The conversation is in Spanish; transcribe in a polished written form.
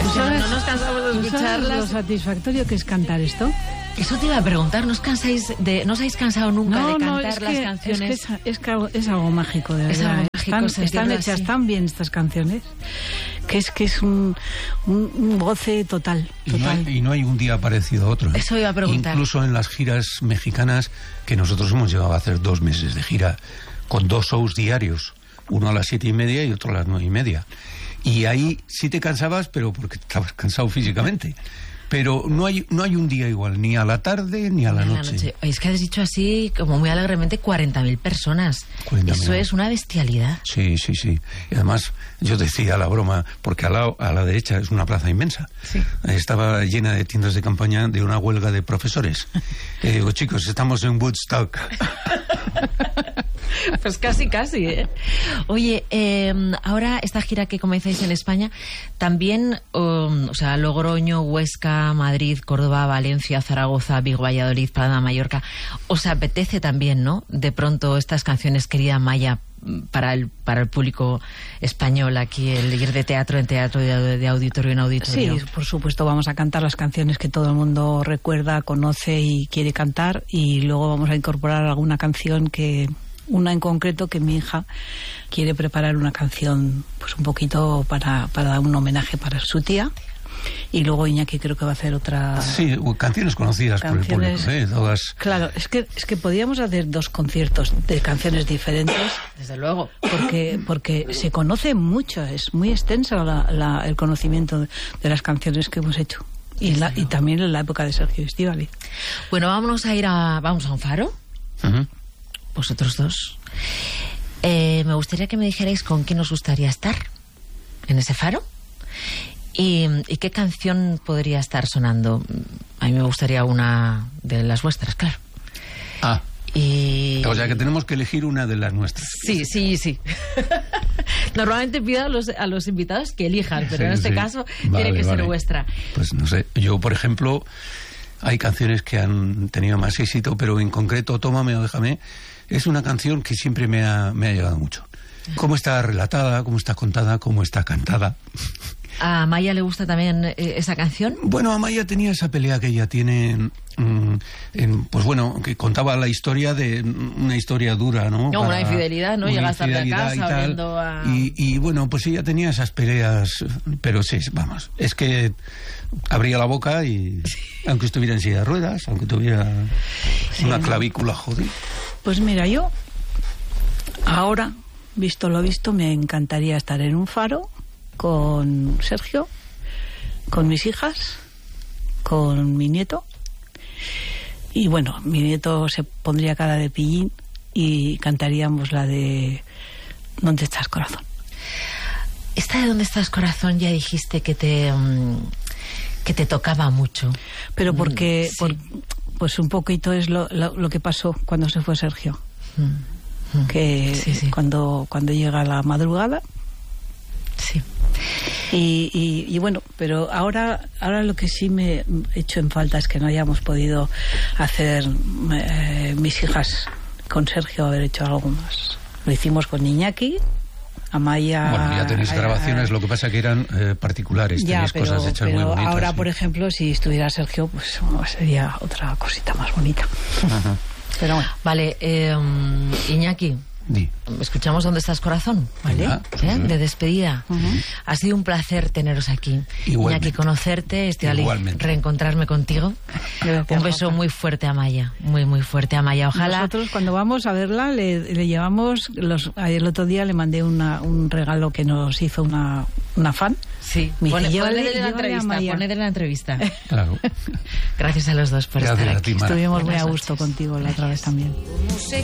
no nos cansamos de escucharlas. Lo satisfactorio que es cantar esto. Eso te iba a preguntar, ¿no os habéis cansado nunca de cantar las canciones? Es algo mágico, de verdad. Algo mágico, están hechas así. tan bien estas canciones que es un goce total. Y no hay un día parecido a otro. Eso iba a preguntar. Incluso en las giras mexicanas, que nosotros hemos llegado a hacer 2 meses de gira, con 2 shows diarios, uno a las 7:30 y otro a las 9:30. Y ahí sí te cansabas, pero porque estabas cansado físicamente. Pero no hay un día igual, ni a la tarde ni a la noche. Es que has dicho así, como muy alegremente, 40.000 personas. 40.000. Eso es una bestialidad. Sí. Y además, yo decía la broma, porque a la derecha es una plaza inmensa. Sí. Estaba llena de tiendas de campaña de una huelga de profesores. Digo, chicos, estamos en Woodstock. Pues casi, ¿eh? Oye, ahora esta gira que comenzáis en España, también, Logroño, Huesca, Madrid, Córdoba, Valencia, Zaragoza, Vigo, Valladolid, Palma, Mallorca, ¿os apetece también, no? De pronto estas canciones, querida Maya, para el público español aquí, el ir de teatro en teatro, de auditorio en auditorio. Sí, por supuesto, vamos a cantar las canciones que todo el mundo recuerda, conoce y quiere cantar, y luego vamos a incorporar alguna canción una en concreto que mi hija quiere preparar una canción pues un poquito para dar un homenaje para su tía, y luego Iñaki creo que va a hacer otra... Sí, canciones conocidas por el público, todas... Claro, es que podríamos hacer 2 conciertos de canciones diferentes. Desde luego. Porque se conoce mucho, es muy extenso el conocimiento de las canciones que hemos hecho. Y también en la época de Sergio Estíbaliz. Bueno, vamos a un faro. Uh-huh. Vosotros dos. Me gustaría que me dijerais con quién os gustaría estar en ese faro y qué canción podría estar sonando. A mí me gustaría una de las vuestras, claro. O sea que tenemos que elegir una de las nuestras. Sí. Normalmente pido a los invitados que elijan, pero en este caso tiene que ser vuestra. Pues no sé, yo por ejemplo, hay canciones que han tenido más éxito, pero en concreto Tómame o Déjame es una canción que siempre me ha llegado mucho. Cómo está relatada, cómo está contada, cómo está cantada. ¿A Maya le gusta también esa canción? Bueno, a Maya tenía esa pelea que ella tiene, que contaba la historia de una historia dura, ¿no? Una infidelidad, ¿no? Llegas tarde a casa viendo a... Y bueno, pues ella tenía esas peleas, pero sí, vamos, es que abría la boca y aunque estuviera en silla de ruedas, aunque tuviera una clavícula jodida. Pues mira, yo ahora, visto lo visto, me encantaría estar en un faro con Sergio, con mis hijas, con mi nieto. Y bueno, mi nieto se pondría cara de pillín y cantaríamos la de ¿Dónde estás, corazón? Esta de ¿Dónde estás, corazón? Ya dijiste que te tocaba mucho. Pero porque pues un poquito es lo que pasó cuando se fue Sergio. Cuando llega la madrugada. Sí. Y bueno, pero ahora lo que sí me he hecho en falta es que no hayamos podido hacer mis hijas con Sergio, haber hecho algo más. Lo hicimos con Iñaki, Amaya... Bueno, ya tenéis grabaciones, lo que pasa que eran particulares, tenéis cosas hechas muy bonitas. Ahora, por ejemplo, si estuviera Sergio, pues sería otra cosita más bonita. Ajá. Pero bueno. Vale, Iñaki, escuchamos ¿Dónde estás, corazón? ¿Vale? De despedida. Ha sido un placer teneros aquí. Igualmente. Iñaki, conocerte, Estíbaliz, reencontrarme contigo. Gracias, un beso muy fuerte a Maya, muy fuerte a Maya. Ojalá... Nosotros cuando vamos a verla le llevamos... el otro día le mandé un regalo que nos hizo una fan. Sí, ponedle la entrevista. Claro. Gracias a los dos por estar aquí. Estuvimos muy a gusto contigo la otra vez también.